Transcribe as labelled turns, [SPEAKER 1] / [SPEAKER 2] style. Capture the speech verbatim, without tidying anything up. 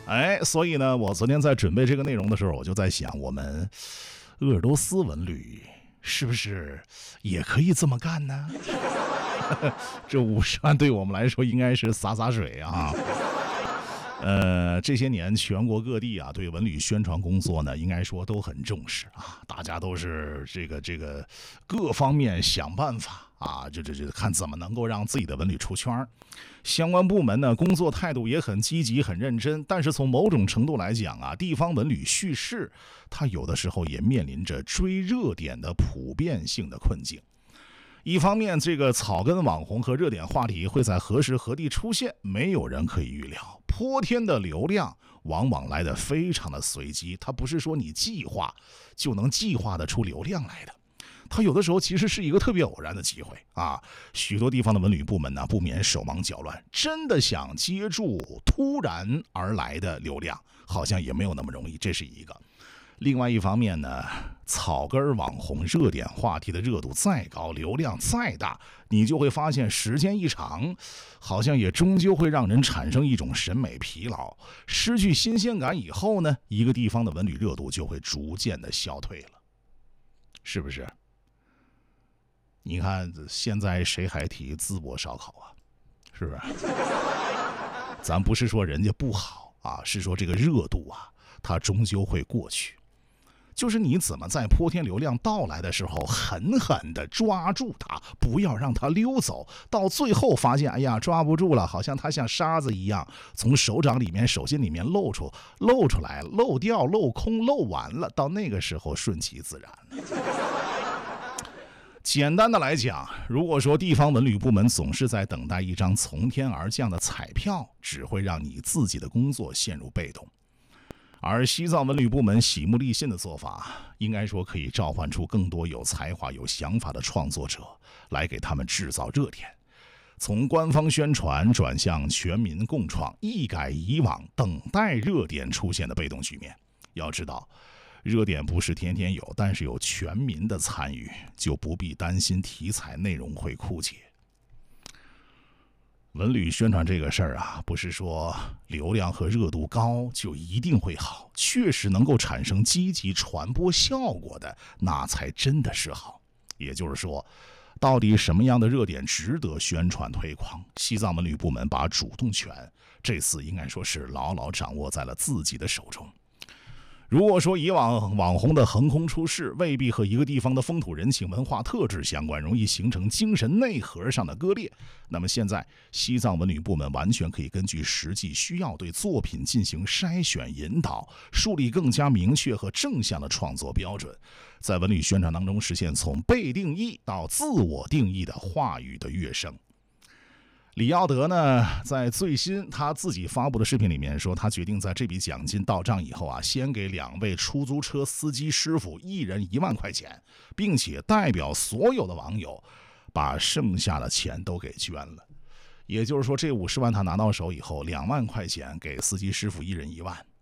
[SPEAKER 1] 哎，所以呢，我昨天在准备这个内容的时候，我就在想，我们鄂尔多斯文旅是不是也可以这么干呢？这五十万对我们来说应该是洒洒水啊。呃，这些年全国各地啊，对文旅宣传工作呢，应该说都很重视啊，大家都是这个这个各方面想办法啊，这这这看怎么能够让自己的文旅出圈。相关部门呢，工作态度也很积极、很认真，但是从某种程度来讲啊，地方文旅叙事它有的时候也面临着追热点的普遍性的困境。一方面，这个草根网红和热点话题会在何时何地出现，没有人可以预料。泼天的流量往往来得非常的随机，它不是说你计划就能计划得出流量来的。它有的时候其实是一个特别偶然的机会啊！许多地方的文旅部门呢，不免手忙脚乱，真的想接住突然而来的流量，好像也没有那么容易，这是一个。另外一方面呢，草根网红热点话题的热度再高，流量再大，你就会发现时间一长，好像也终究会让人产生一种审美疲劳，失去新鲜感以后呢，一个地方的文旅热度就会逐渐的消退了，是不是？你看现在谁还提淄博烧烤啊？是不是？咱不是说人家不好啊，是说这个热度啊，它终究会过去。就是你怎么在泼天流量到来的时候狠狠地抓住它，不要让它溜走，到最后发现哎呀抓不住了，好像它像沙子一样从手掌里面手心里面露出露出来漏掉漏空漏完了，到那个时候顺其自然了。简单的来讲，如果说地方文旅部门总是在等待一张从天而降的彩票，只会让你自己的工作陷入被动。而西藏文旅部门喜目立信的做法，应该说可以召唤出更多有才华、有想法的创作者，来给他们制造热点。从官方宣传转向全民共创，一改以往等待热点出现的被动局面。要知道，热点不是天天有，但是有全民的参与，就不必担心题材内容会枯竭。文旅宣传这个事儿啊，不是说流量和热度高就一定会好，确实能够产生积极传播效果的，那才真的是好。也就是说，到底什么样的热点值得宣传推广？西藏文旅部门把主动权这次应该说是牢牢掌握在了自己的手中。如果说以往网红的横空出世未必和一个地方的风土人情文化特质相关，容易形成精神内核上的割裂，那么现在西藏文旅部门完全可以根据实际需要对作品进行筛选引导，树立更加明确和正向的创作标准，在文旅宣传当中实现从被定义到自我定义的话语的跃升。李耀德呢，在最新他自己发布的视频里面说，他决定在这笔奖金到账以后啊，先给两位出租车司机师傅一人一万块钱，并且代表所有的网友把剩下的钱都给捐了。也就是说，这五十万他拿到手以后，两万块钱给司机师傅一人一万